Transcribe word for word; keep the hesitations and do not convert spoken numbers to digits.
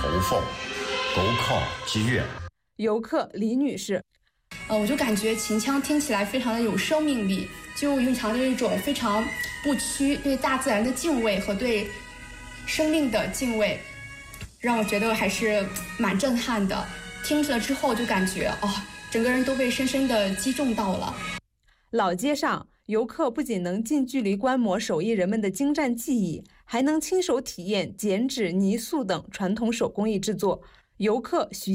凤，狗靠鸡月。 游客李女士， 呃，我就感觉秦腔听起来非常的有生命力，就蕴藏着一种非常不屈对大自然的敬畏和对生命的敬畏，让我觉得还是蛮震撼的。听着了之后就感觉哦，整个人都被深深的击中到了。 老街上，游客不仅能近距离观摩手艺人们的精湛技艺，还能亲手体验剪纸、泥塑等传统手工艺制作。游客徐